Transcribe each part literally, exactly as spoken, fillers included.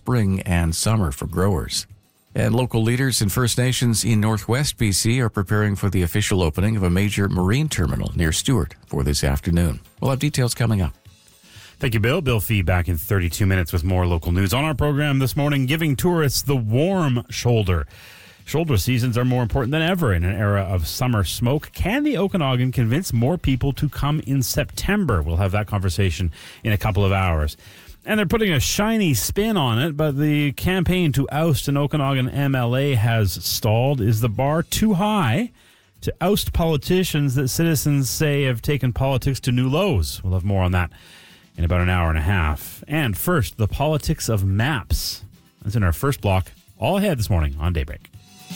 spring and summer for growers. And local leaders and First Nations in Northwest B C are preparing for the official opening of a major marine terminal near Stewart for this afternoon. We'll have details coming up. Thank you, Bill. Bill Fee back in thirty-two minutes with more local news. On our program this morning, giving tourists the warm shoulder. Shoulder seasons are more important than ever in an era of summer smoke. Can the Okanagan convince more people to come in September? We'll have that conversation in a couple of hours. And they're putting a shiny spin on it, but the campaign to oust an Okanagan M L A has stalled. Is the bar too high to oust politicians that citizens say have taken politics to new lows? We'll have more on that in about an hour and a half. And first, the politics of maps. That's in our first block. All ahead this morning on Daybreak.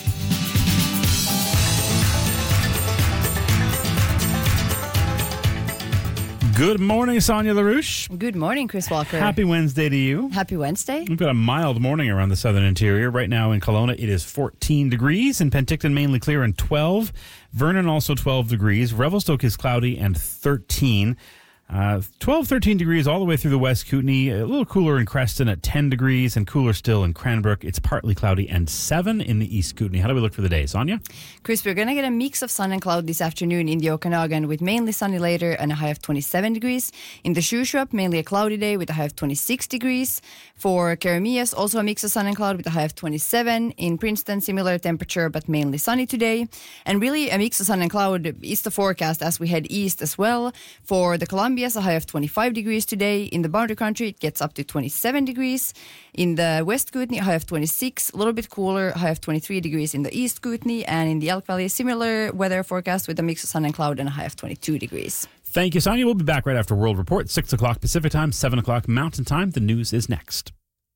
Good morning, Sonia LaRouche. Good morning, Chris Walker. Happy Wednesday to you. Happy Wednesday. We've got a mild morning around the southern interior. Right now in Kelowna, it is fourteen degrees. In Penticton, mainly clear and twelve. Vernon, also twelve degrees. Revelstoke is cloudy and thirteen. Uh, twelve, thirteen degrees all the way through the West Kootenay. A little cooler in Creston at ten degrees and cooler still in Cranbrook. It's partly cloudy and seven in the East Kootenay. How do we look for the day, Sonia? Chris, we're going to get a mix of sun and cloud this afternoon in the Okanagan with mainly sunny later and a high of twenty-seven degrees. In the Shuswap, mainly a cloudy day with a high of twenty-six degrees. For Karamias, also a mix of sun and cloud with a high of twenty-seven. In Princeton, similar temperature but mainly sunny today. And really a mix of sun and cloud is the forecast as we head east as well. For the Columbia, a high of twenty-five degrees today. In the Boundary Country, it gets up to twenty-seven degrees. In the West Kootenay, a high of twenty-six, a little bit cooler, a high of twenty-three degrees in the East Kootenay. And in the Elk Valley, similar weather forecast with a mix of sun and cloud and a high of twenty-two degrees. Thank you, Sonia. We'll be back right after World Report, six o'clock Pacific Time, seven o'clock Mountain Time. The news is next.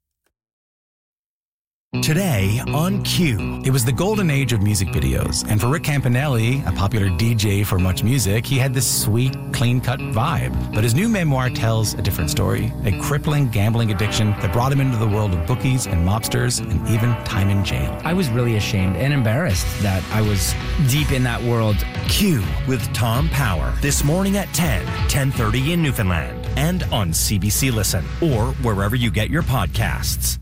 Today on Q. It was the golden age of music videos, and for Rick Campanelli, a popular D J for Much Music, he had this sweet, clean-cut vibe. But his new memoir tells a different story, a crippling gambling addiction that brought him into the world of bookies and mobsters and even time in jail. I was really ashamed and embarrassed that I was deep in that world. Q with Tom Power, this morning at ten, ten thirty in Newfoundland, and on C B C Listen, or wherever you get your podcasts.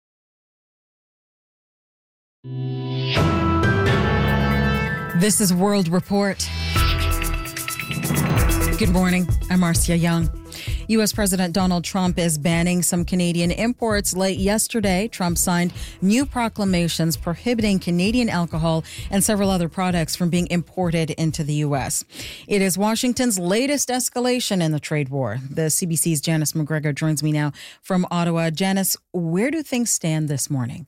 This is World Report. Good morning. I'm Marcia Young. U S. President Donald Trump is banning some Canadian imports. Late yesterday, Trump signed new proclamations prohibiting Canadian alcohol and several other products from being imported into the U S. It is Washington's latest escalation in the trade war. The C B C's Janice McGregor joins me now from Ottawa. Janice, where do things stand this morning?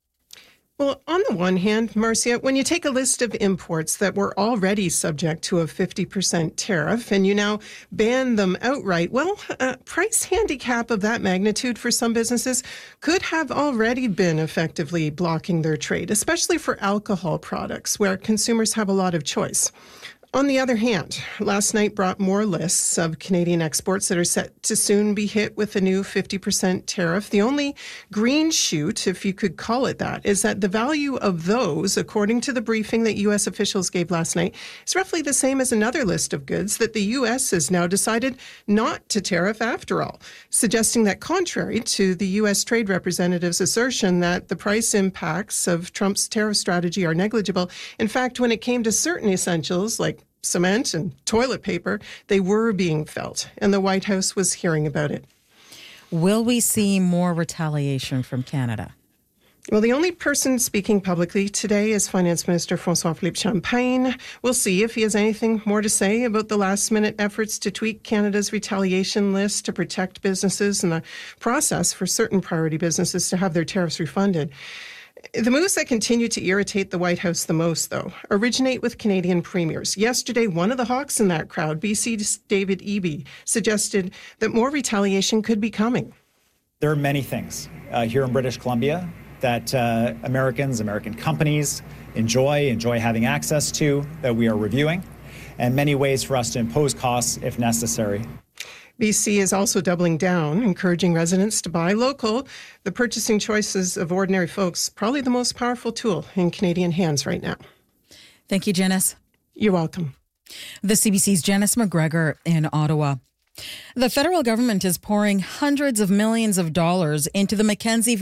Well, on the one hand, Marcia, when you take a list of imports that were already subject to a fifty percent tariff and you now ban them outright, well, a price handicap of that magnitude for some businesses could have already been effectively blocking their trade, especially for alcohol products where consumers have a lot of choice. On the other hand, last night brought more lists of Canadian exports that are set to soon be hit with a new fifty percent tariff. The only green shoot, if you could call it that, is that the value of those, according to the briefing that U S officials gave last night, is roughly the same as another list of goods that the U S has now decided not to tariff after all, suggesting that contrary to the U S trade representative's assertion that the price impacts of Trump's tariff strategy are negligible, in fact, when it came to certain essentials like cement and toilet paper, they were being felt, and the White House was hearing about it. Will we see more retaliation from Canada? Well, the only person speaking publicly today is Finance Minister François-Philippe Champagne. We'll see if he has anything more to say about the last-minute efforts to tweak Canada's retaliation list to protect businesses and the process for certain priority businesses to have their tariffs refunded. The moves that continue to irritate the White House the most, though, originate with Canadian premiers. Yesterday, one of the hawks in that crowd, B C's David Eby, suggested that more retaliation could be coming. There are many things uh, here in British Columbia that uh, Americans, American companies enjoy, enjoy having access to, that we are reviewing, and many ways for us to impose costs if necessary. B C is also doubling down, encouraging residents to buy local. The purchasing choices of ordinary folks, probably the most powerful tool in Canadian hands right now. Thank you, Janice. You're welcome. The C B C's Janice McGregor in Ottawa. The federal government is pouring hundreds of millions of dollars into the Mackenzie